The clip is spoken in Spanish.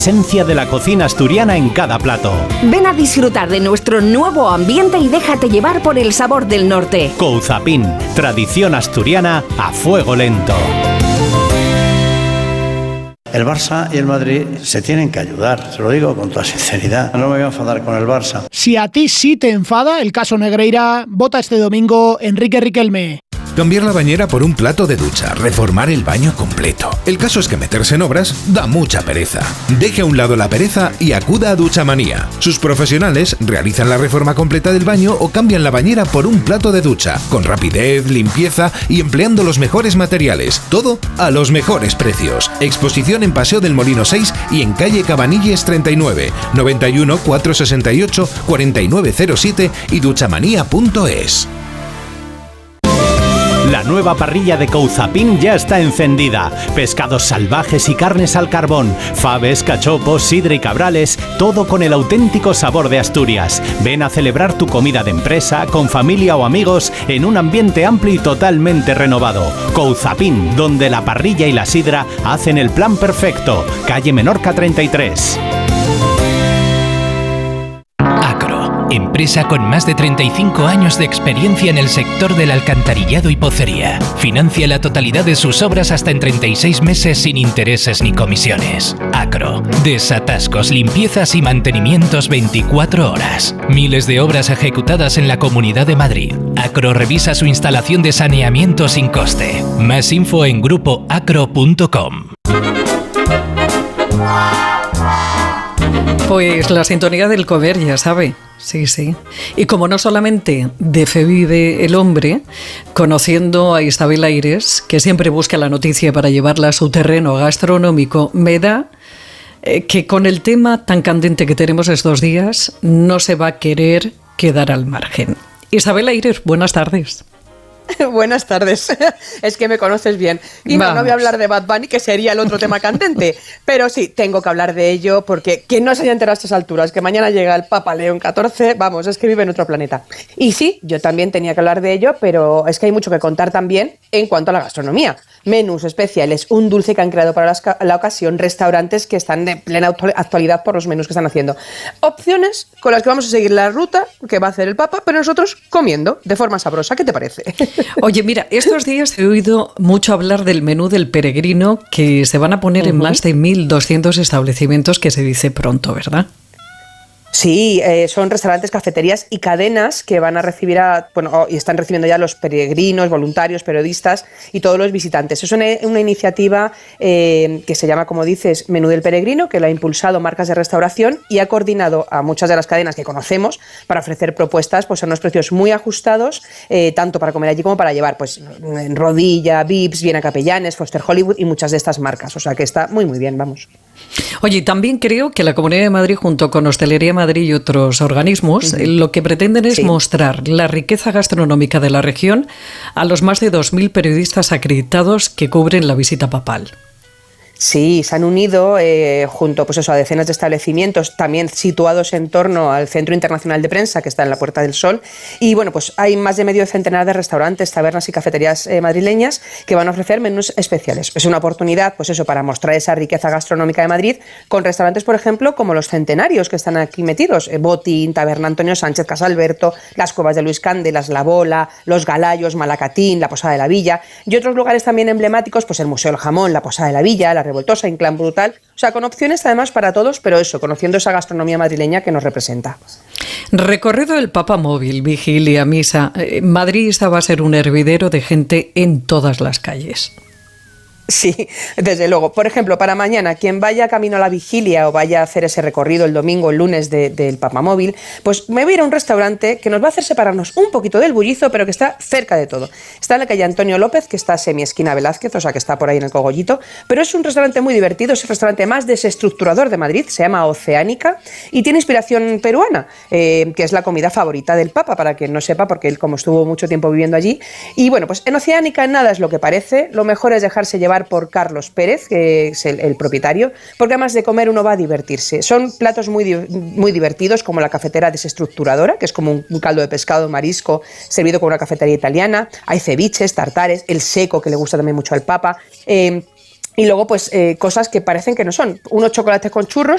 Esencia de la cocina asturiana en cada plato. Ven a disfrutar de nuestro nuevo ambiente y déjate llevar por el sabor del norte. Couzapin, tradición asturiana a fuego lento. El Barça y el Madrid se tienen que ayudar, se lo digo con toda sinceridad. No me voy a enfadar con el Barça. Si a ti sí te enfada el caso Negreira, vota este domingo Enrique Riquelme. Cambiar la bañera por un plato de ducha, reformar el baño completo. El caso es que meterse en obras da mucha pereza. Deje a un lado la pereza y acuda a Duchamanía. Sus profesionales realizan la reforma completa del baño o cambian la bañera por un plato de ducha, con rapidez, limpieza y empleando los mejores materiales. Todo a los mejores precios. Exposición en Paseo del Molino 6 y en calle Cabanilles 39, 91 468 4907 y duchamanía.es. La nueva parrilla de Couzapin ya está encendida. Pescados salvajes y carnes al carbón, faves, cachopos, sidra y cabrales, todo con el auténtico sabor de Asturias. Ven a celebrar tu comida de empresa, con familia o amigos, en un ambiente amplio y totalmente renovado. Couzapin, donde la parrilla y la sidra hacen el plan perfecto. Calle Menorca 33. Empresa con más de 35 años de experiencia en el sector del alcantarillado y pocería. Financia la totalidad de sus obras hasta en 36 meses sin intereses ni comisiones. Acro. Desatascos, limpiezas y mantenimientos 24 horas. Miles de obras ejecutadas en la Comunidad de Madrid. Acro revisa su instalación de saneamiento sin coste. Más info en grupoacro.com. Pues la sintonía del comer, ya sabe. Sí, sí. Y como no solamente de fe vive el hombre, conociendo a Isabel Aires, que siempre busca la noticia para llevarla a su terreno gastronómico, me da que con el tema tan candente que tenemos estos días, no se va a querer quedar al margen. Isabel Aires, buenas tardes. Buenas tardes. Es que me conoces bien. Y no voy a hablar de Bad Bunny, que sería el otro tema candente. Pero sí, tengo que hablar de ello porque quien no se haya enterado a estas alturas, que mañana llega el Papa León XIV, vamos, es que vive en otro planeta. Y sí, yo también tenía que hablar de ello, pero es que hay mucho que contar también en cuanto a la gastronomía. Menús especiales, un dulce que han creado para la ocasión, restaurantes que están de plena actualidad por los menús que están haciendo. Opciones con las que vamos a seguir la ruta que va a hacer el Papa, pero nosotros comiendo de forma sabrosa. ¿Qué te parece? Oye, mira, estos días he oído mucho hablar del menú del peregrino que se van a poner en más de 1.200 establecimientos, que se dice pronto, ¿verdad? Sí, son restaurantes, cafeterías y cadenas que van a recibir y están recibiendo ya los peregrinos, voluntarios, periodistas y todos los visitantes. Es una iniciativa que se llama, como dices, Menú del Peregrino, que la ha impulsado Marcas de Restauración y ha coordinado a muchas de las cadenas que conocemos para ofrecer propuestas pues, a unos precios muy ajustados, tanto para comer allí como para llevar, pues en Rodilla, Vips, Viena Capellanes, Foster Hollywood y muchas de estas marcas. O sea que está muy, muy bien, vamos. Oye, también creo que la Comunidad de Madrid, junto con Hostelería Madrid y otros organismos, lo que pretenden es mostrar la riqueza gastronómica de la región a los más de 2.000 periodistas acreditados que cubren la visita papal. Sí, se han unido junto pues eso, a decenas de establecimientos también situados en torno al Centro Internacional de Prensa, que está en la Puerta del Sol. Y bueno, pues hay más de medio centenar de restaurantes, tabernas y cafeterías madrileñas que van a ofrecer menús especiales. Es una oportunidad, pues eso, para mostrar esa riqueza gastronómica de Madrid con restaurantes, por ejemplo, como los Centenarios, que están aquí metidos. Botín, Taberna Antonio Sánchez, Casa Alberto, las Cuevas de Luis Candelas, La Bola, Los Galayos, Malacatín, la Posada de la Villa. Y otros lugares también emblemáticos, pues el Museo del Jamón, la Posada de la Villa, la Revoltosa, Inclán Brutal, o sea, con opciones además para todos, pero eso, conociendo esa gastronomía madrileña que nos representa. Recorrido del Papa Móvil, vigilia, misa. Madrid esta va a ser un hervidero de gente en todas las calles. Sí, desde luego. Por ejemplo, para mañana, quien vaya camino a la vigilia o vaya a hacer ese recorrido el domingo, el lunes del Papamóvil, pues me voy a ir a un restaurante que nos va a hacer separarnos un poquito del bullizo, pero que está cerca de todo. Está en la calle Antonio López, que está semi-esquina Velázquez, o sea que está por ahí en el Cogollito, pero es un restaurante muy divertido, es el restaurante más desestructurador de Madrid, se llama Oceánica y tiene inspiración peruana, que es la comida favorita del Papa, para quien no sepa, porque él como estuvo mucho tiempo viviendo allí. Y bueno, pues en Oceánica nada es lo que parece, lo mejor es dejarse llevar por Carlos Pérez, que es el propietario, porque además de comer uno va a divertirse. Son platos muy divertidos, como la cafetera desestructuradora, que es como un caldo de pescado, marisco, servido con una cafetería italiana. Hay ceviches, tartares, el seco, que le gusta también mucho al Papa. Y luego, pues, cosas que parecen que no son. Unos chocolates con churros,